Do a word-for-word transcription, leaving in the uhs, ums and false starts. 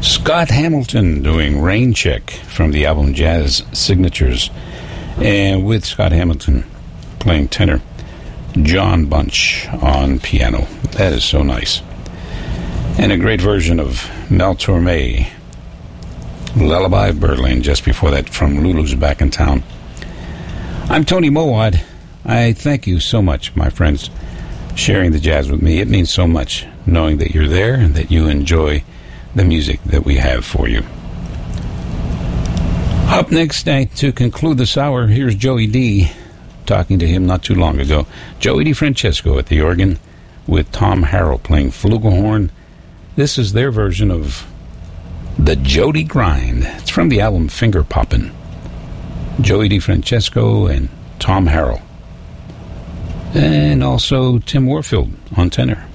Scott Hamilton doing Rain Check from the album Jazz Signatures, and with Scott Hamilton playing tenor, John Bunch on piano. That is so nice. And a great version of Mel Torme, Lullaby of Birdland, just before that from Lulu's Back in Town. I'm Tony Mowat. I thank you so much, my friends, sharing the jazz with me. It means so much knowing that you're there and that you enjoy the music that we have for you. Up next, uh, to conclude this hour, here's Joey D. Talking to him not too long ago. Joey DiFrancesco at the organ with Tom Harrell playing flugelhorn. This is their version of The Jody Grind. It's from the album Finger Poppin'. Joey DiFrancesco and Tom Harrell. And also Tim Warfield on tenor.